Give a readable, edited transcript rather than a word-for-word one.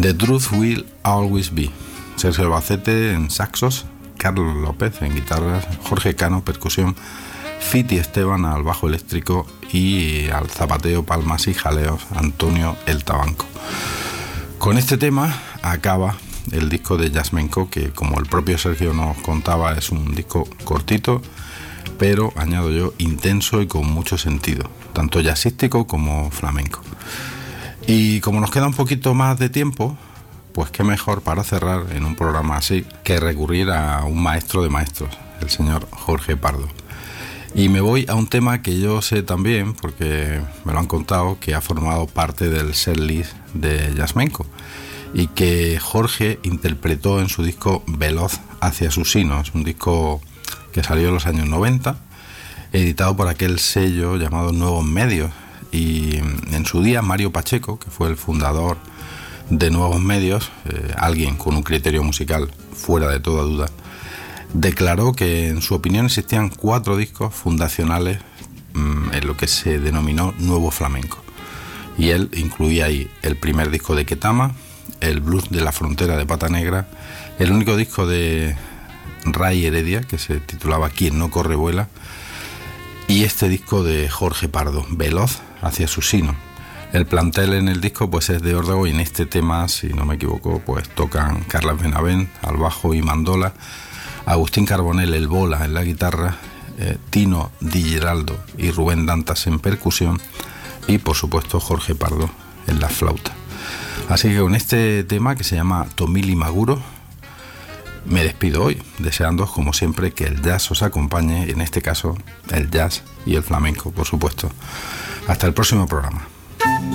The Truth Will Always Be. Sergio Albacete en saxos, Carlos López en guitarras, Jorge Cano percusión, Fiti Esteban al bajo eléctrico y al zapateo, palmas y jaleos Antonio El Tabanco. Con este tema acaba el disco de Jazzmenko, que como el propio Sergio nos contaba es un disco cortito, pero añado yo intenso y con mucho sentido, tanto jazzístico como flamenco. Y como nos queda un poquito más de tiempo, pues qué mejor para cerrar en un programa así que recurrir a un maestro de maestros, el señor Jorge Pardo. Y me voy a un tema que yo sé también, porque me lo han contado, que ha formado parte del setlist de Jazzmenko y que Jorge interpretó en su disco Veloz hacia sus sinos, un disco que salió en los años 90, editado por aquel sello llamado Nuevos Medios. Y en su día Mario Pacheco, que fue el fundador de Nuevos Medios, alguien con un criterio musical fuera de toda duda, declaró que en su opinión existían 4 discos fundacionales en lo que se denominó Nuevo Flamenco. Y él incluía ahí el primer disco de Ketama, el Blues de la Frontera de Pata Negra, el único disco de Ray Heredia, que se titulaba Quien no corre vuela, y este disco de Jorge Pardo, Veloz hacia su sino. El plantel en el disco pues es de órdago, y en este tema, si no me equivoco, pues tocan Carlas Benavent al bajo y mandola, Agustín Carbonell el bola en la guitarra, Tino Di Giraldo y Rubén Dantas en percusión, y por supuesto Jorge Pardo en la flauta. Así que con este tema, que se llama Tomili Maguro, me despido hoy, deseándoos como siempre que el jazz os acompañe, en este caso el jazz y el flamenco, por supuesto. Hasta el próximo programa.